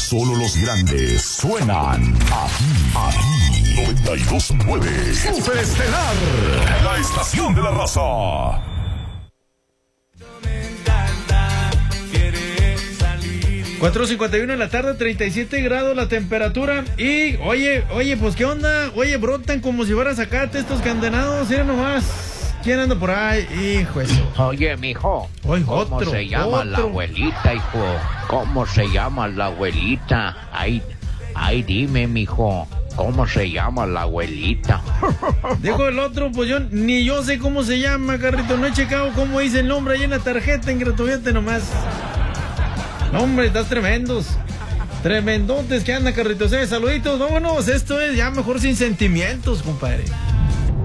solo los grandes suenan aquí 92.9 Super Estelar, la estación de la raza. 4:51 de la tarde, 37 grados la temperatura. Y, oye, pues, ¿qué onda? Oye, brotan como si fuera zacate estos condenados. Mira nomás. ¿Quién anda por ahí? Hijo eso. Oye, mijo. ¿Cómo se llama la abuelita, hijo? ¿Cómo se llama la abuelita? Ay, dime, mijo. ¿Cómo se llama la abuelita? Dijo el otro, pues ni yo sé cómo se llama, Carrito. No he checado cómo dice el nombre ahí en la tarjeta, ingratuidad nomás. No, hombre, estás tremendos. Tremendotes que anda, Carritos. Saluditos, vámonos. Esto es ya mejor sin sentimientos, compadre.